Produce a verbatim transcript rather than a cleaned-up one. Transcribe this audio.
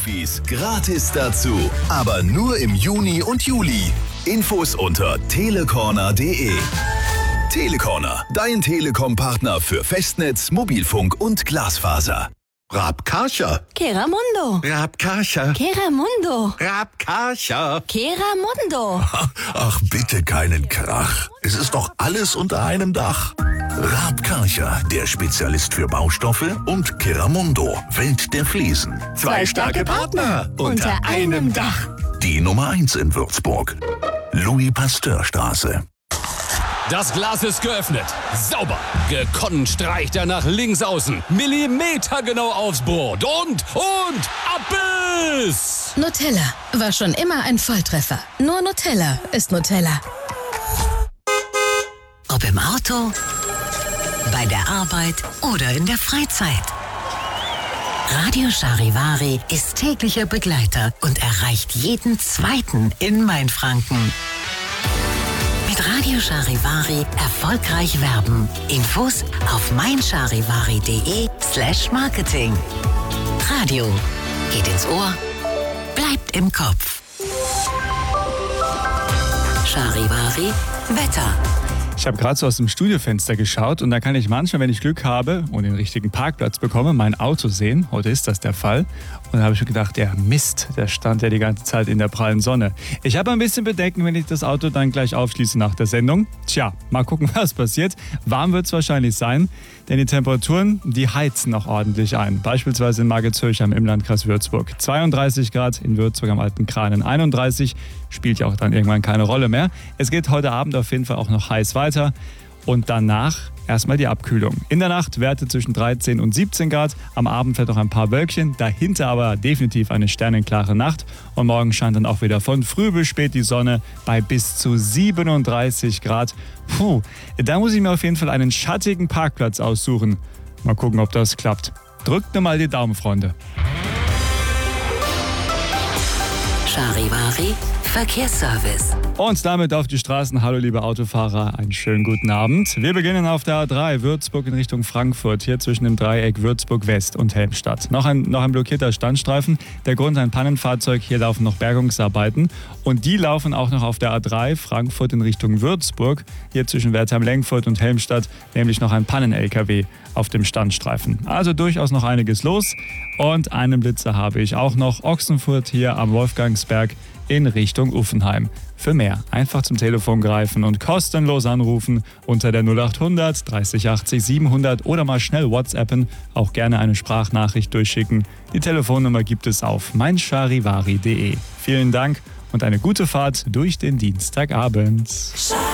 Fees gratis dazu, aber nur im Juni und Juli. Infos unter telecorner punkt de. Telecorner, dein Telekom-Partner für Festnetz, Mobilfunk und Glasfaser. Rabkarcha. Keramundo. Rabkarcha. Keramundo. Rabkarcha. Keramundo. Ach, bitte keinen Krach. Es ist doch alles unter einem Dach. Rabkarcha, der Spezialist für Baustoffe, und Keramundo, Welt der Fliesen. Zwei starke Partner unter einem Dach. Die Nummer eins in Würzburg. Louis-Pasteur-Straße. Das Glas ist geöffnet. Sauber. Gekonnt streicht er nach links außen. Millimetergenau aufs Board. Und, und, Abbiss! Nutella war schon immer ein Volltreffer. Nur Nutella ist Nutella. Ob im Auto, bei der Arbeit oder in der Freizeit. Radio Charivari ist täglicher Begleiter und erreicht jeden Zweiten in Mainfranken. Mit Radio Charivari erfolgreich werben. Infos auf meincharivari.de slash marketing. Radio geht ins Ohr, bleibt im Kopf. Charivari Wetter. Ich habe gerade so aus dem Studiofenster geschaut und da kann ich manchmal, wenn ich Glück habe und den richtigen Parkplatz bekomme, mein Auto sehen. Heute ist das der Fall. Und da habe ich mir gedacht, der Mist, der stand ja die ganze Zeit in der prallen Sonne. Ich habe ein bisschen Bedenken, wenn ich das Auto dann gleich aufschließe nach der Sendung. Tja, mal gucken, was passiert. Warm wird es wahrscheinlich sein, denn die Temperaturen, die heizen noch ordentlich ein. Beispielsweise in Margetshöchheim im Landkreis Würzburg. zweiunddreißig Grad, in Würzburg am Alten Kranen einunddreißig. Spielt ja auch dann irgendwann keine Rolle mehr. Es geht heute Abend auf jeden Fall auch noch heiß weiter. Und danach erstmal die Abkühlung. In der Nacht Werte zwischen dreizehn und siebzehn Grad. Am Abend fällt noch ein paar Wölkchen. Dahinter aber definitiv eine sternenklare Nacht. Und morgen scheint dann auch wieder von früh bis spät die Sonne bei bis zu siebenunddreißig Grad. Puh, da muss ich mir auf jeden Fall einen schattigen Parkplatz aussuchen. Mal gucken, ob das klappt. Drückt mir mal die Daumen, Freunde. Charivari Verkehrsservice. Und damit auf die Straßen. Hallo liebe Autofahrer, einen schönen guten Abend. Wir beginnen auf der A drei Würzburg in Richtung Frankfurt, hier zwischen dem Dreieck Würzburg West und Helmstadt. Noch ein, noch ein blockierter Standstreifen. Der Grund ein Pannenfahrzeug, hier laufen noch Bergungsarbeiten. Und die laufen auch noch auf der A drei Frankfurt in Richtung Würzburg, hier zwischen Wertheim-Lenkfurt und Helmstadt, nämlich noch ein Pannen-L K W auf dem Standstreifen. Also durchaus noch einiges los. Und einen Blitzer habe ich auch noch. Ochsenfurt hier am Wolfgangsberg in Richtung Uffenheim. Für mehr einfach zum Telefon greifen und kostenlos anrufen unter der null acht hundert dreißig achtzig siebenhundert oder mal schnell WhatsAppen, auch gerne eine Sprachnachricht durchschicken. Die Telefonnummer gibt es auf meincharivari punkt de. Vielen Dank und eine gute Fahrt durch den Dienstagabend.